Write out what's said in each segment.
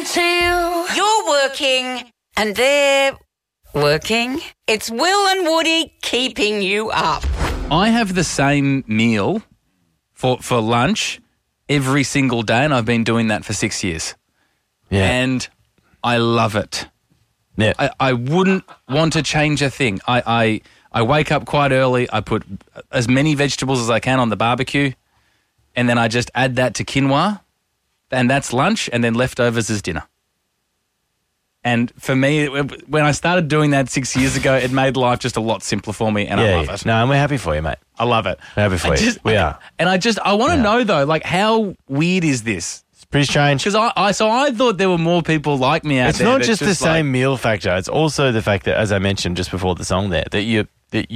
until you're working and they're working. It's Will and Woody keeping you up. I have the same meal for lunch every single day, and I've been doing that for 6 years. Yeah. And I love it. Yeah. I wouldn't want to change a thing. I wake up quite early. I put as many vegetables as I can on the barbecue, and then I just add that to quinoa, and that's lunch, and then leftovers is dinner. And for me, when I started doing that 6 years ago, it made life just a lot simpler for me, and I love it. No, and we're happy for you, mate. I love it. We're happy for you. We are. And I want to know, though, like, how weird is this? It's pretty strange. Because I thought there were more people like me out there. It's not just the same meal factor. It's also the fact that, as I mentioned just before the song there, that you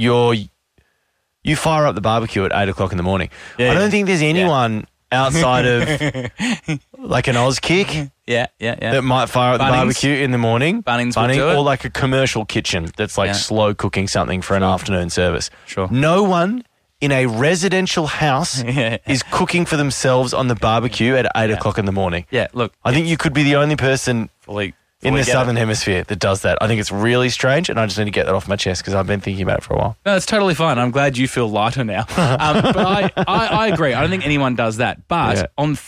fire up the barbecue at 8 o'clock in the morning. Yeah, I don't think there's anyone outside of like an Oz Kick that might fire up the barbecue in the morning. Bunnings will do it. Or like a commercial kitchen that's like slow cooking something for an afternoon service. Sure. No one in a residential house is cooking for themselves on the barbecue at 8 o'clock in the morning. Yeah, look. I think you could be the only person in the Southern Hemisphere that does that. I think it's really strange, and I just need to get that off my chest because I've been thinking about it for a while. No, it's totally fine. I'm glad you feel lighter now. But I agree. I don't think anyone does that. But on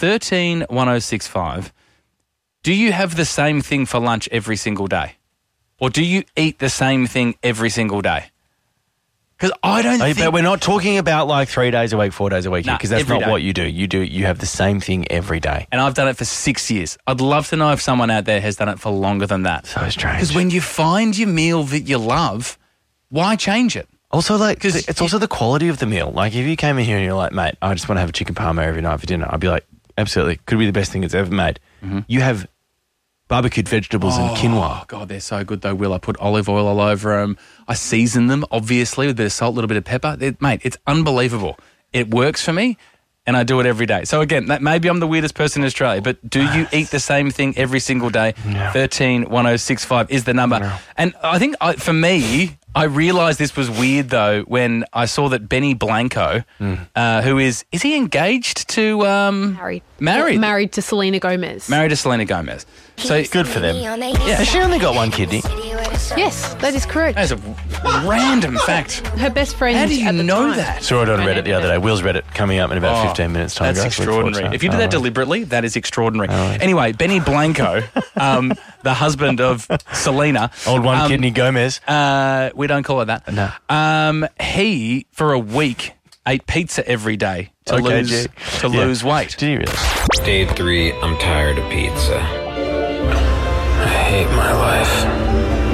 131065, do you have the same thing for lunch every single day? Or do you eat the same thing every single day? Because I don't think... But we're not talking about like 3 days a week, 4 days a week, because that's not day. what you do. You have the same thing every day. And I've done it for 6 years. I'd love to know if someone out there has done it for longer than that. So strange. Because when you find your meal that you love, why change it? Also, like, it's also the quality of the meal. Like, if you came in here and you're like, mate, I just want to have a chicken parma every night for dinner, I'd be like, absolutely, could be the best thing it's ever made. Mm-hmm. You have barbecued vegetables and quinoa. Oh, God, they're so good though, Will. I put olive oil all over them. I season them, obviously, with a bit of salt, a little bit of pepper. Mate, it's unbelievable. It works for me, and I do it every day. So, again, maybe I'm the weirdest person in Australia, but do you eat the same thing every single day? No. 131065 is the number. No. And I think, for me, I realised this was weird, though, when I saw that Benny Blanco, who is he engaged to... Married to Selena Gomez. Married to Selena Gomez. So good for them. Yeah. Has she only got one kidney? Yes, that is correct. That is a random fact. Her best friend. How do you know that? Saw it on Reddit the other day. Will's Reddit coming up in about 15 minutes time. That's extraordinary. If you do that deliberately, that is extraordinary. Anyway, Benny Blanco, the husband of Selena. Old one kidney Gomez. We don't call it that. No. He, for a week, ate pizza every day to lose weight. Did you really? Day 3, I'm tired of pizza. I hate my life.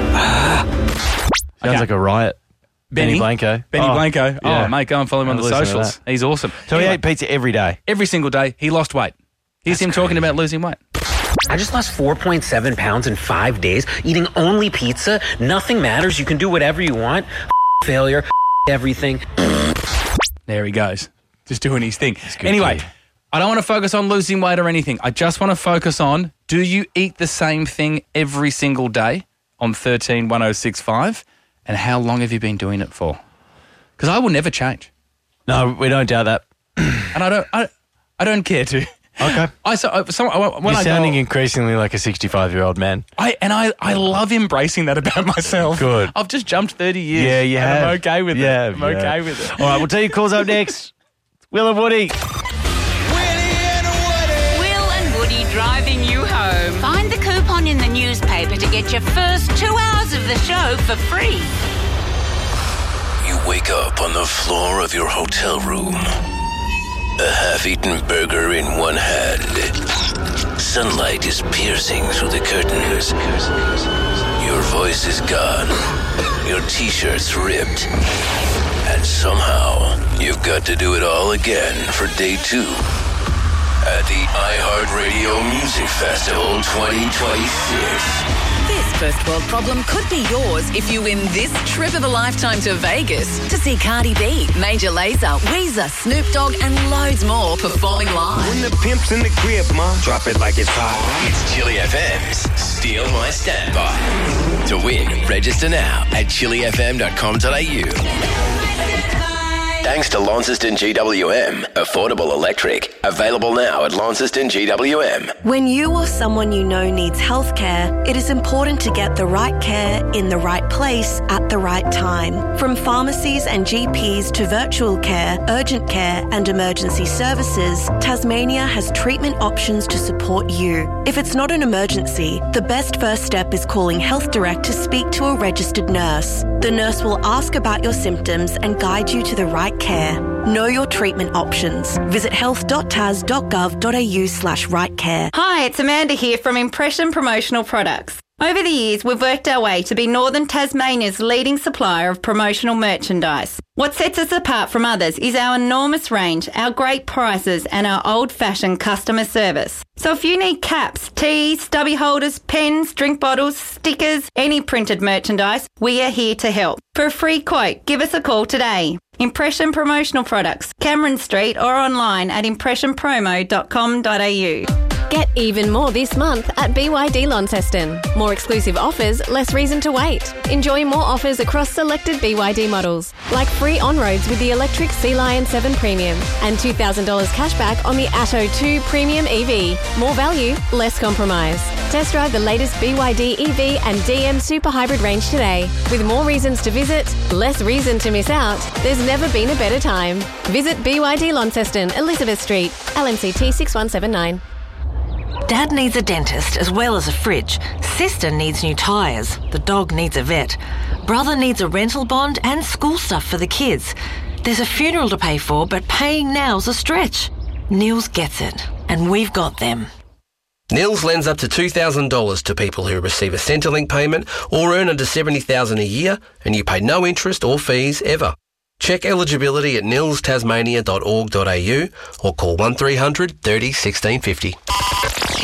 Sounds like a riot. Benny Blanco. Blanco. Oh, mate, go and follow him on the socials. He's awesome. So he ate pizza every day? Every single day. He lost weight. Here's him talking about losing weight. I just lost 4.7 pounds in 5 days, eating only pizza. Nothing matters. You can do whatever you want. Failure. Everything. There he goes. Just doing his thing. Anyway, I don't want to focus on losing weight or anything. I just want to focus on, do you eat the same thing every single day on 131065? And how long have you been doing it for? Because I will never change. No, we don't doubt that. And I don't care to. Okay. You're sounding increasingly like a 65-year-old man. I love embracing that about myself. Good. I've just jumped 30 years. Yeah, you have. I'm okay with it. I'm okay with it. All right, we'll tell you calls up next. Will and Woody. Will and Woody driving you home. Find the coupon in the newspaper to get your first 2 hours of the show for free. You wake up on the floor of your hotel room. A half-eaten burger in one hand. Sunlight is piercing through the curtains. Your voice is gone. Your t-shirt's ripped. And somehow, you've got to do it all again for day 2 at the iHeartRadio Music Festival 2026. This first world problem could be yours if you win this trip of a lifetime to Vegas to see Cardi B, Major Lazer, Weezer, Snoop Dogg, and loads more performing live. When the pimp's in the crib, ma, drop it like it's hot. It's Chili FM's Steal My Standby. To win, register now at chilifm.com.au. Thanks to Launceston GWM. Affordable electric. Available now at Launceston GWM. When you or someone you know needs healthcare, it is important to get the right care in the right place at the right time. From pharmacies and GPs to virtual care, urgent care and emergency services, Tasmania has treatment options to support you. If it's not an emergency, the best first step is calling Health Direct to speak to a registered nurse. The nurse will ask about your symptoms and guide you to the right care. Know your treatment options. Visit health.tas.gov.au/right care. Hi, it's Amanda here from Impression Promotional Products. Over the years, we've worked our way to be Northern Tasmania's leading supplier of promotional merchandise. What sets us apart from others is our enormous range, our great prices and our old-fashioned customer service. So if you need caps, tees, stubby holders, pens, drink bottles, stickers, any printed merchandise, we are here to help. For a free quote, give us a call today. Impression Promotional Products, Cameron Street or online at impressionpromo.com.au. Get even more this month at BYD Launceston. More exclusive offers, less reason to wait. Enjoy more offers across selected BYD models, like free on-roads with the electric Sea Lion 7 Premium and $2,000 cashback on the Atto 2 Premium EV. More value, less compromise. Test drive the latest BYD EV and DM Super Hybrid range today. With more reasons to visit, less reason to miss out, there's never been a better time. Visit BYD Launceston, Elizabeth Street, LMCT 6179. Dad needs a dentist as well as a fridge. Sister needs new tyres. The dog needs a vet. Brother needs a rental bond and school stuff for the kids. There's a funeral to pay for, but paying now's a stretch. Nils gets it, and we've got them. Nils lends up to $2,000 to people who receive a Centrelink payment or earn under $70,000 a year, and you pay no interest or fees ever. Check eligibility at nilstasmania.org.au or call 1300 30 1650.